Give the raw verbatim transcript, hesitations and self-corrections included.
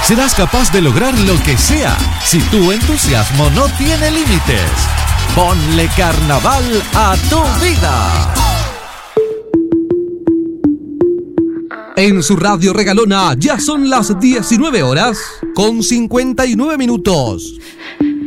serás capaz de lograr lo que sea si tu entusiasmo no tiene límites. Ponle carnaval a tu vida. En su radio regalona ya son las diecinueve horas con cincuenta y nueve minutos.